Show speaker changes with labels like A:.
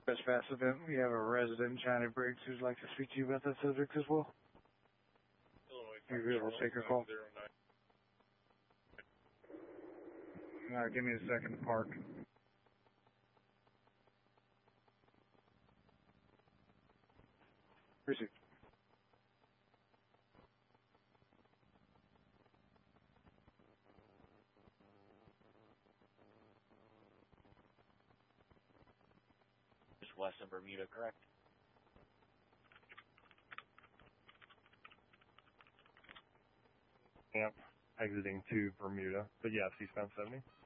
A: Trespass event. We have a resident, Johnny Briggs, who'd like to speak to you about that subject as well. You'll be able to take your call. Alright, give me a second to park. Proceed.
B: Just west of Bermuda, correct?
C: Yep, exiting to Bermuda. But yes, eastbound 70.